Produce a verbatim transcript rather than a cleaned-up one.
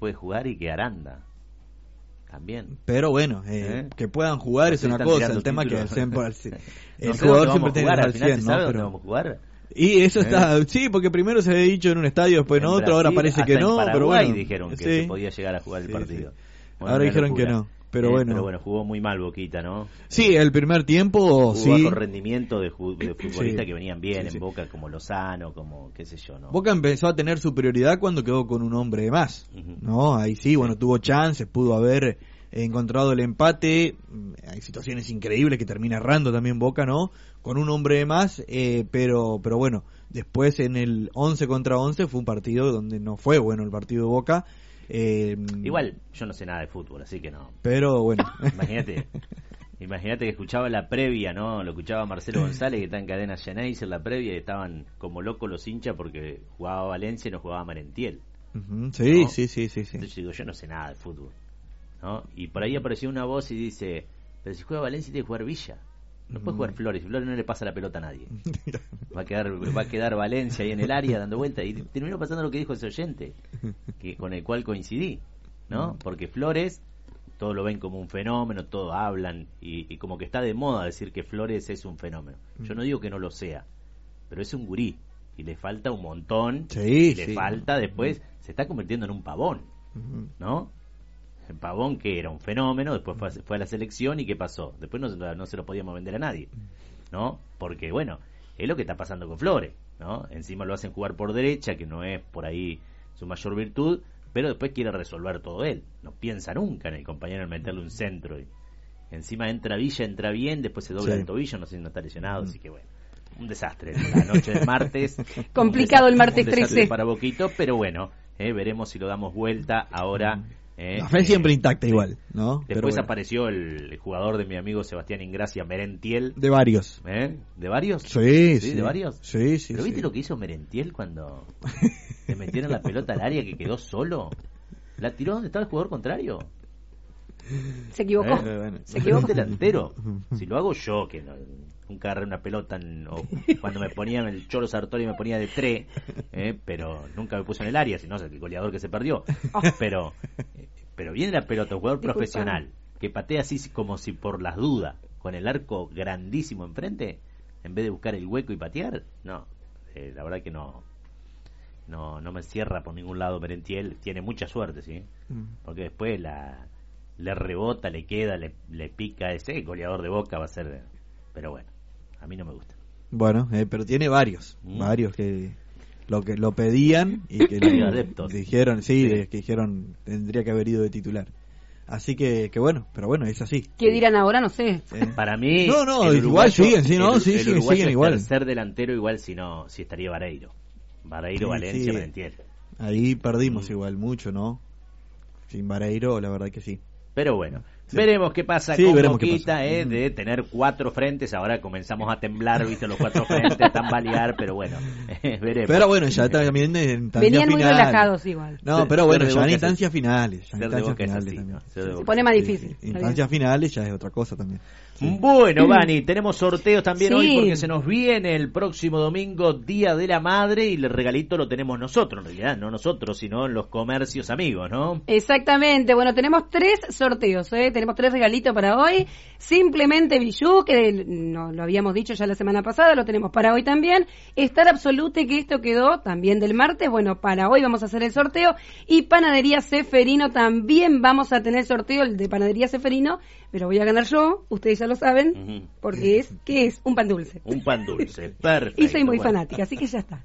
puede jugar y que Aranda también. Pero bueno, eh, ¿Eh? que puedan jugar no es una cosa, el tema títulos. Que el, el, el no jugador siempre tiene que estar al cien, ¿no? Pero vamos a jugar? Y eso ¿Eh? está, sí, porque primero se había dicho en un estadio, después en, en otro, Brasil, ahora parece que no, pero bueno. Dijeron que sí. se podía llegar a jugar el sí, partido. Sí. Bueno, ahora dijeron locura. que no. Pero eh, bueno. pero bueno, jugó muy mal Boquita, ¿no? Sí, el primer tiempo, jugó sí. bajo rendimiento de, ju- de futbolistas sí. que venían bien sí, en sí. Boca, como Lozano, como qué sé yo, ¿no? Boca empezó a tener superioridad cuando quedó con un hombre de más, uh-huh. ¿no? Ahí sí, bueno, tuvo chances, pudo haber encontrado el empate. Hay situaciones increíbles que termina errando también Boca, ¿no? Con un hombre de más, eh, pero pero bueno, después en el once contra once fue un partido donde no fue bueno el partido de Boca. Eh, Igual, yo no sé nada de fútbol, así que no. Pero bueno. Imagínate, imagínate que escuchaba la previa, ¿no? Lo escuchaba Marcelo González, que está en cadena Geneis en la previa, y estaban como locos los hinchas porque jugaba Valencia y no jugaba Merentiel. Uh-huh. Sí, ¿no? sí, sí, sí, sí. Entonces digo, yo no sé nada de fútbol, ¿no? Y por ahí apareció una voz y dice, pero si juega Valencia tiene que jugar Villa. No puede jugar Flores, Flores no le pasa la pelota a nadie. Va a quedar va a quedar Valencia ahí en el área dando vueltas. Y terminó pasando lo que dijo ese oyente, que con el cual coincidí, ¿no? Porque Flores, todos lo ven como un fenómeno, todos hablan, y, y como que está de moda decir que Flores es un fenómeno. Yo no digo que no lo sea, pero es un gurí, y le falta un montón, sí, y le sí. falta después, se está convirtiendo en un pavón, ¿no? El Pavón, que era un fenómeno, después fue a, fue a la selección, y ¿qué pasó? Después no, no se lo podíamos vender a nadie, ¿no? Porque, bueno, es lo que está pasando con Flores, ¿no? Encima lo hacen jugar por derecha, que no es por ahí su mayor virtud, pero después quiere resolver todo él. No piensa nunca en el compañero en meterle un centro. Y encima entra Villa, entra bien, después se dobla sí. el tobillo, no sé si no está lesionado, mm. así que bueno. Un desastre la noche del martes. Complicado el martes trece. Para Boquito, pero bueno, eh, veremos si lo damos vuelta ahora. Eh, la fe eh, siempre intacta igual, ¿no? Después Pero bueno. apareció el, el jugador de mi amigo Sebastián Ingracia, Merentiel. De varios. ¿Eh? ¿De varios? Sí, sí. sí. ¿De varios? Sí, sí. ¿Pero viste sí. lo que hizo Merentiel cuando le metieron la pelota al área que quedó solo? ¿La tiró donde estaba el jugador contrario? Se equivocó. ¿Eh? Bueno, se equivocó. Delantero. Si lo hago yo, que no, nunca agarré una pelota en, o cuando me ponían el Cholo Sartori me ponía de tres, eh, pero nunca me puse en el área, sino el goleador que se perdió. Pero pero viene la pelota, un jugador Disculpa. profesional que patea así como si por las dudas, con el arco grandísimo enfrente, en vez de buscar el hueco y patear, no, eh, la verdad que no no no me cierra por ningún lado. Merentiel tiene mucha suerte, sí, porque después la le rebota, le queda, le, le pica. Ese goleador de Boca va a ser, pero bueno, a mí no me gusta. Bueno, eh, pero tiene varios, mm. varios que lo que lo pedían y que le, adeptos. dijeron, sí, sí. De, que dijeron tendría que haber ido de titular. Así que, que bueno, pero bueno, es así. ¿Qué dirán ahora? No sé. Eh, Para mí, no, no, igual siguen, sí, no, el, sí, el siguen, siguen igual. Tercer delantero igual, si no, si estaría Vareiro, Vareiro, sí, Valencia, sí. Merentiel. Ahí perdimos mm. igual mucho, ¿no? Sin Vareiro, la verdad que sí. Pero bueno, sí. veremos qué pasa sí, con Boquita, pasa. Eh, de tener cuatro frentes. Ahora comenzamos a temblar, viste, los cuatro frentes, tambalear, pero bueno, eh, veremos. Pero bueno, ya también en instancia Venían final. muy relajados igual. No, pero bueno, ya en instancias finales. Ya en instancias finales así, también. ¿no? Se pone más difícil. Sí, instancias finales ya es otra cosa también. Sí. Bueno, Vani, tenemos sorteos también sí. hoy porque se nos viene el próximo domingo, Día de la Madre, y el regalito lo tenemos nosotros, en realidad, no nosotros, sino los comercios amigos, ¿no? Exactamente, bueno, tenemos tres sorteos, ¿eh? Tenemos tres regalitos para hoy. Simplemente Bijú, que no, lo habíamos dicho ya la semana pasada, lo tenemos para hoy también. Estar Absolute, que esto quedó también del martes, bueno, para hoy vamos a hacer el sorteo. Y Panadería Ceferino, también vamos a tener sorteo, el de Panadería Ceferino, pero voy a ganar yo, ustedes ya lo saben, uh-huh. porque es, ¿qué es? Un pan dulce. Un pan dulce, perfecto. Y soy muy bueno. fanática, así que ya está.